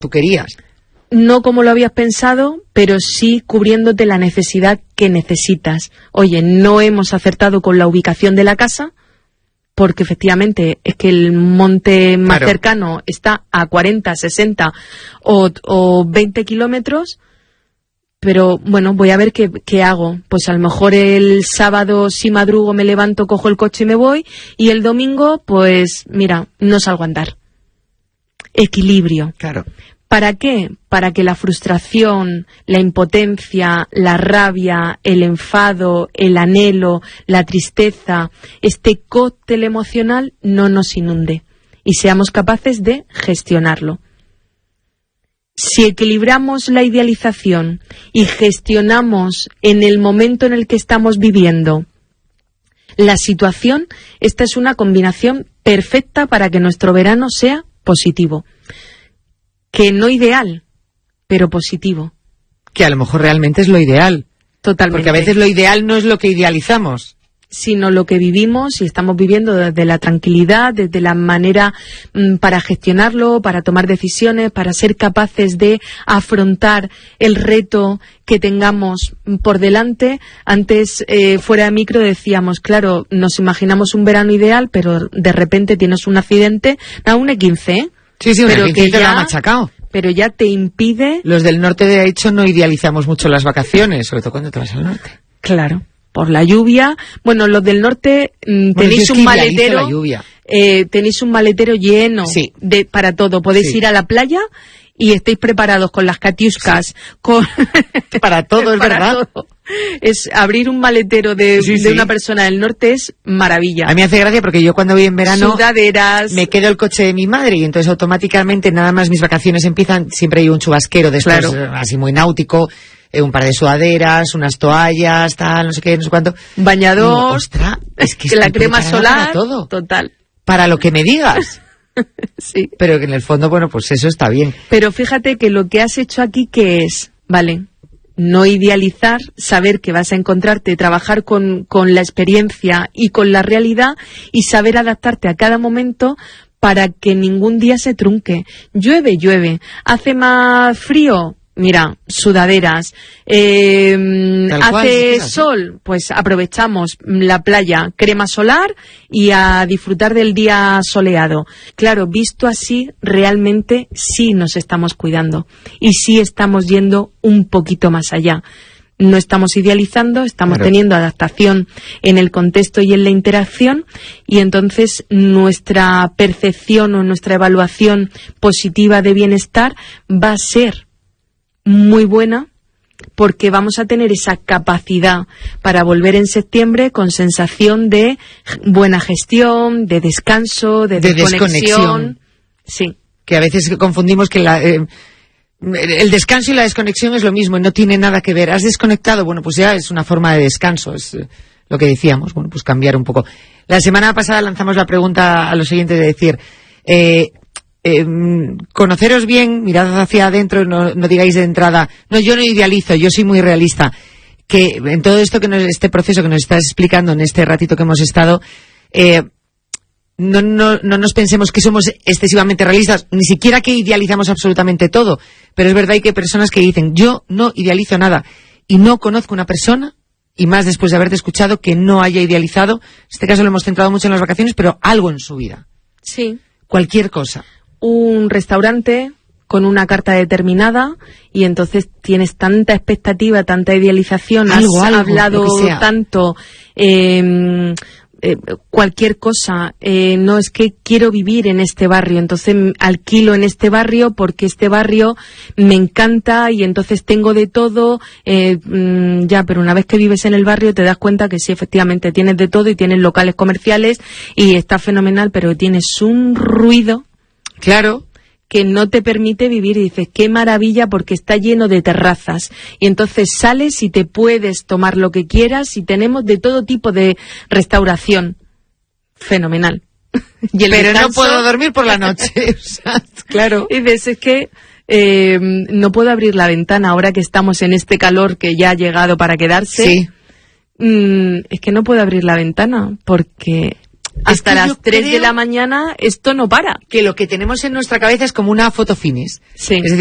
tú querías. No como lo habías pensado, pero sí cubriéndote la necesidad que necesitas. Oye, no hemos acertado con la ubicación de la casa, porque efectivamente es que el monte más cercano está a 40, 60 o 20 kilómetros, pero bueno, voy a ver qué hago. Pues a lo mejor el sábado si madrugo me levanto, cojo el coche y me voy, y el domingo, pues mira, no salgo a andar. Equilibrio. Claro. ¿Para qué? Para que la frustración, la impotencia, la rabia, el enfado, el anhelo, la tristeza, este cóctel emocional no nos inunde y seamos capaces de gestionarlo. Si equilibramos la idealización y gestionamos en el momento en el que estamos viviendo la situación, esta es una combinación perfecta para que nuestro verano sea positivo. Que no ideal, pero positivo. Que a lo mejor realmente es lo ideal. Totalmente. Porque a veces lo ideal no es lo que idealizamos, sino lo que vivimos y estamos viviendo desde la tranquilidad, desde la manera para gestionarlo, para tomar decisiones, para ser capaces de afrontar el reto que tengamos por delante. Antes, fuera de micro, decíamos, claro, nos imaginamos un verano ideal, pero de repente tienes un accidente, un E15, ¿eh? Sí, pero que ya lo ha machacado. Pero ya te impide... Los del norte, de hecho, no idealizamos mucho las vacaciones, sobre todo cuando te vas al norte. Claro, por la lluvia. Bueno, los del norte tenéis un maletero... La lluvia. Tenéis un maletero lleno para todo. Podéis ir a la playa y estáis preparados con las catiuscas, con... Para todo, es verdad. Todo. Es abrir un maletero de una persona del norte es maravilla. A mí me hace gracia porque yo cuando voy en verano sudaderas, me quedo el coche de mi madre y entonces automáticamente nada más mis vacaciones empiezan, siempre hay un chubasquero de estos, así muy náutico, un par de sudaderas, unas toallas, tal, no sé qué, no sé cuánto. Bañador, ostras, es que la crema solar, para todo. Total. Para lo que me digas. Sí. Pero que en el fondo, bueno, pues eso está bien. Pero fíjate que lo que has hecho aquí, ¿qué es? Vale, no idealizar, saber que vas a encontrarte, trabajar con la experiencia y con la realidad y saber adaptarte a cada momento para que ningún día se trunque. Llueve, hace más frío, mira, sudaderas, hace sol, pues aprovechamos la playa, crema solar y a disfrutar del día soleado. Claro, visto así, realmente sí nos estamos cuidando y sí estamos yendo un poquito más allá. No estamos idealizando, estamos teniendo adaptación en el contexto y en la interacción, y entonces nuestra percepción o nuestra evaluación positiva de bienestar va a ser muy buena, porque vamos a tener esa capacidad para volver en septiembre con sensación de buena gestión, de descanso, de desconexión. Sí. Que a veces confundimos que el descanso y la desconexión es lo mismo, no tiene nada que ver. ¿Has desconectado? Bueno, pues ya es una forma de descanso, es lo que decíamos. Bueno, pues cambiar un poco. La semana pasada lanzamos la pregunta a los oyentes de decir... conoceros bien, mirad hacia adentro, no digáis de entrada, no, yo no idealizo, yo soy muy realista. Que en todo esto este proceso que nos estás explicando en este ratito que hemos estado, no nos pensemos que somos excesivamente realistas, ni siquiera que idealizamos absolutamente todo, pero es verdad que hay personas que dicen, yo no idealizo nada, y no conozco una persona, y más después de haberte escuchado, que no haya idealizado. En este caso lo hemos centrado mucho en las vacaciones, pero algo en su vida. Sí. Cualquier cosa. Un restaurante con una carta determinada y entonces tienes tanta expectativa, tanta idealización, has hablado tanto, cualquier cosa, no es que quiero vivir en este barrio, entonces alquilo en este barrio porque este barrio me encanta y entonces tengo de todo, pero una vez que vives en el barrio te das cuenta que sí, efectivamente tienes de todo y tienes locales comerciales y está fenomenal, pero tienes un ruido. Claro. Que no te permite vivir y dices, qué maravilla porque está lleno de terrazas. Y entonces sales y te puedes tomar lo que quieras y tenemos de todo tipo de restauración. Fenomenal. Y pero descanso... no puedo dormir por la noche. Claro. Y dices, es que no puedo abrir la ventana ahora que estamos en este calor que ya ha llegado para quedarse. Sí. Es que no puedo abrir la ventana porque... hasta las 3 de la mañana esto no para. Que lo que tenemos en nuestra cabeza es como una foto finis. Sí. Es decir,